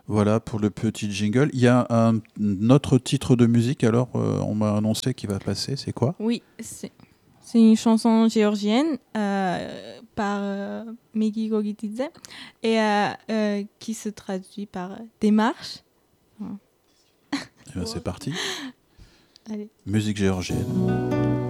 Voilà pour le petit jingle. Il y a un autre titre de musique, alors on m'a annoncé qu'il va passer, c'est quoi? Oui, c'est une chanson géorgienne par Megi Gogitidze et qui se traduit par démarche. Eh ben, c'est parti. Allez. Musique géorgienne.